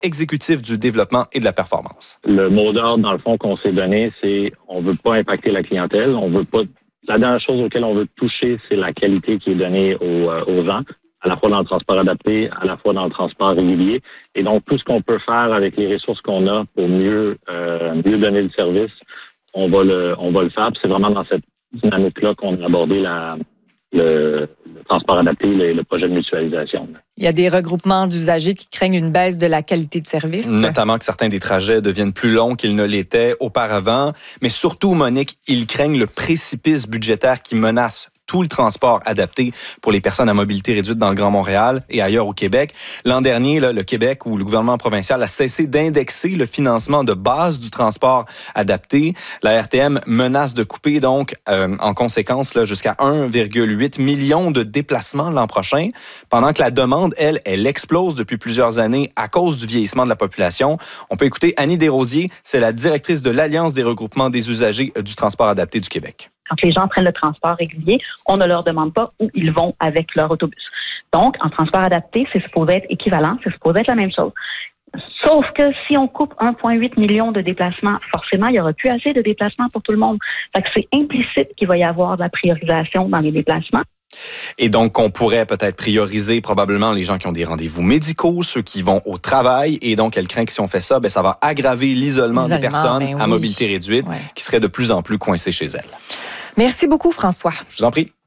exécutif du développement et de la performance. Le mot d'ordre, dans le fond, qu'on s'est donné, c'est on veut pas impacter la clientèle, on veut pas. La dernière chose auquel on veut toucher, c'est la qualité qui est donnée aux gens, à la fois dans le transport adapté, à la fois dans le transport régulier. Et donc, tout ce qu'on peut faire avec les ressources qu'on a pour mieux donner le service, on va le faire. Puis c'est vraiment dans cette dynamique-là qu'on a abordé le transport adapté et le projet de mutualisation. Il y a des regroupements d'usagers qui craignent une baisse de la qualité de service. Notamment que certains des trajets deviennent plus longs qu'ils ne l'étaient auparavant. Mais surtout, Monique, ils craignent le précipice budgétaire qui menace tout le transport adapté pour les personnes à mobilité réduite dans le Grand Montréal et ailleurs au Québec. L'an dernier, le Québec ou le gouvernement provincial a cessé d'indexer le financement de base du transport adapté. La RTM menace de couper donc en conséquence jusqu'à 1,8 million de déplacements l'an prochain, pendant que la demande, elle explose depuis plusieurs années à cause du vieillissement de la population. On peut écouter Annie Desrosiers, c'est la directrice de l'Alliance des regroupements des usagers du transport adapté du Québec. Quand les gens prennent le transport régulier, on ne leur demande pas où ils vont avec leur autobus. Donc, en transport adapté, c'est supposé être équivalent, c'est supposé être la même chose. Sauf que si on coupe 1,8 million de déplacements, forcément, il n'y aura plus assez de déplacements pour tout le monde. Fait que c'est implicite qu'il va y avoir de la priorisation dans les déplacements. Et donc, on pourrait peut-être prioriser probablement les gens qui ont des rendez-vous médicaux, ceux qui vont au travail. Et donc, elle craint que si on fait ça, ça va aggraver l'isolement des personnes à mobilité réduite qui seraient de plus en plus coincées chez elles. Merci beaucoup, François. Je vous en prie.